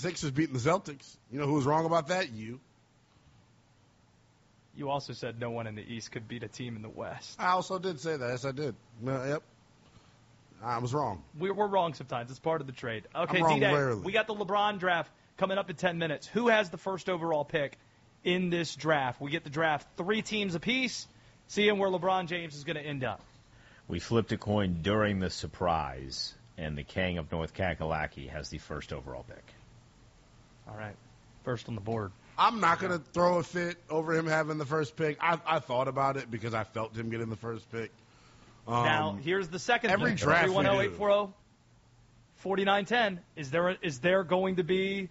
76ers beating the Celtics. You know who was wrong about that? You. You also said no one in the East could beat a team in the West. I also did say that. Yes, I did. Yep. I was wrong. We're wrong sometimes. It's part of the trade. Okay, I'm wrong D-Day, rarely. we got the LeBron draft coming up in 10 minutes. Who has the first overall pick in this draft? We get the draft 3 teams apiece, seeing where LeBron James is going to end up. We flipped a coin during the surprise, and the King of North Kakalaki has the first overall pick. All right, first on the board. I'm not going to throw a fit over him having the first pick. I thought about it because I felt him getting the first pick. Now, here's the second every thing. draft 310-840-4910. Is there going to be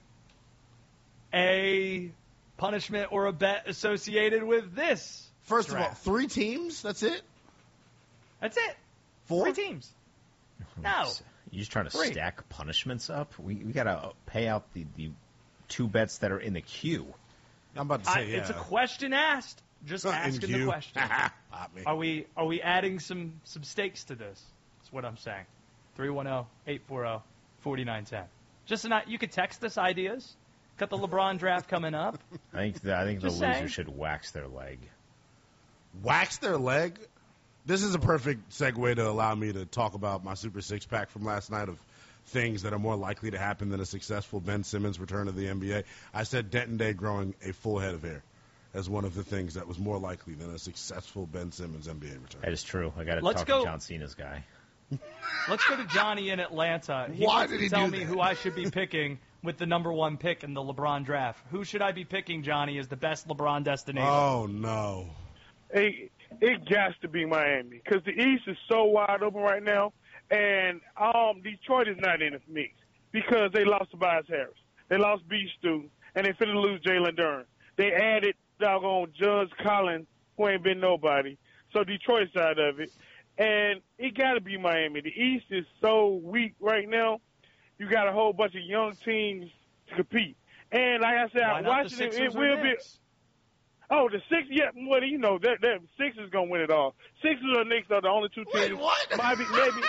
a punishment or a bet associated with this? First draft? of all, 3 teams? That's it? That's it. 4? 3 teams. No. You just trying to 3. stack punishments up? We got to pay out the 2 bets that are in the queue. I'm about to say, yeah. It's a question asked. Just asking the question. Are we adding some stakes to this? That's what I'm saying. 310-840-4910. Just you could text us ideas. Got the LeBron draft coming up. I think the loser saying. should wax their leg. Wax their leg? This is a perfect segue to allow me to talk about my Super Six-Pack from last night of things that are more likely to happen than a successful Ben Simmons return to the NBA. I said Denton Day growing a full head of hair as one of the things that was more likely than a successful Ben Simmons NBA return. That is true. I got to talk to John Cena's guy. Let's go to Johnny in Atlanta. Why did he tell do me that? who I should be picking with the number 1 pick in the LeBron draft. Who should I be picking, Johnny, as the best LeBron destination? Oh, no. It got to be Miami because the East is so wide open right now, and Detroit is not in it for me because they lost Tobias Harris. They lost B. Stu, and they finna lose Jalen Duren. They added doggone Judge Collins, who ain't been nobody. So Detroit side of it. And it got to be Miami. The East is so weak right now. You got a whole bunch of young teams to compete. And like I said, Washington, it will be. Oh, the Sixers, yeah, well, you know, that Sixers going to win it all. Sixers or Knicks are the only 2 teams. Wait, what? Maybe.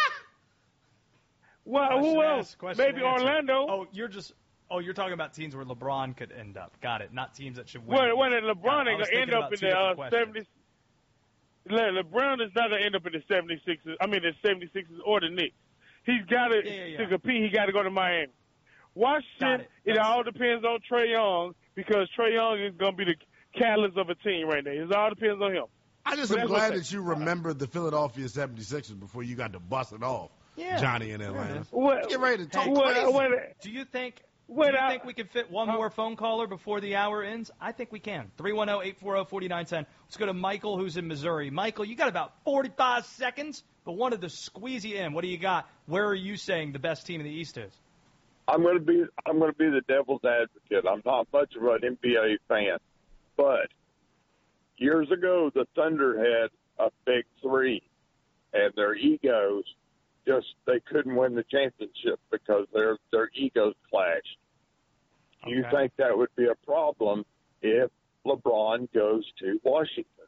Well, who else? Maybe Orlando. You're talking about teams where LeBron could end up. Got it. Not teams that should win. Well, LeBron ain't going to end up in the 70s. LeBron is not going to end up in the 76ers. I mean, the 76ers or the Knicks. He's got to compete. He got to go to Miami. Washington, it all depends on Trae Young because Trae Young is going to be the catalyst of a team right now. It all depends on him. I just am glad that you remembered the Philadelphia 76ers before you got to bust it off, Johnny in Atlanta. Get ready to talk crazy. Do you think we can fit one more phone caller before the hour ends? I think we can. 310-840-4910. Let's go to Michael, who's in Missouri. Michael, you got about 45 seconds, but wanted to squeeze you in. What do you got? Where are you saying the best team in the East is? I'm going to be the devil's advocate. I'm not much of an NBA fan, but years ago the Thunder had a big 3, and their egos they couldn't win the championship because their egos clashed. Do you think that would be a problem if LeBron goes to Washington?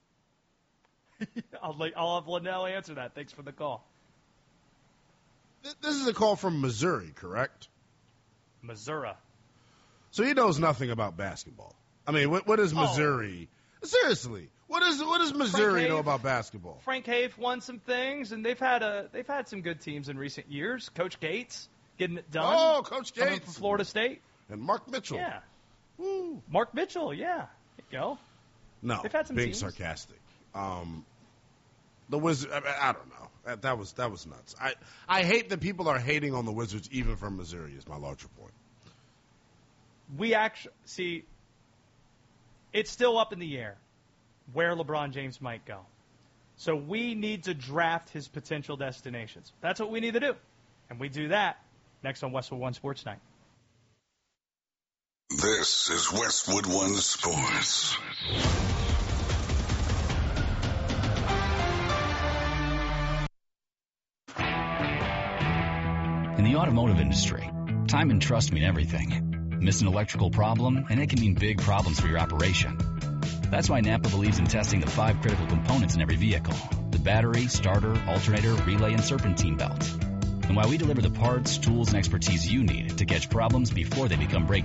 I'll have Linnell answer that. Thanks for the call. This is a call from Missouri, correct? Missouri. So he knows nothing about basketball. I mean, what is Missouri? Seriously, what does Missouri know about basketball? Frank Haith won some things, and they've had some good teams in recent years. Coach Gates getting it done. Oh, Coach Gates coming from Florida State, and Mark Mitchell. Yeah, Woo. Mark Mitchell. Yeah, there you go. No, they've had some being teams. sarcastic. The Wizards. I don't know. That was nuts. I hate that people are hating on the Wizards, even from Missouri. Is my larger point. We actually see. It's still up in the air where LeBron James might go. So we need to draft his potential destinations. That's what we need to do. And we do that next on Westwood One Sports Night. This is Westwood One Sports. In the automotive industry, time and trust mean everything. Miss an electrical problem, and it can mean big problems for your operation. That's why Napa believes in testing the 5 critical components in every vehicle: the battery, starter, alternator, relay, and serpentine belt. And why we deliver the parts, tools, and expertise you need to catch problems before they become breakdowns.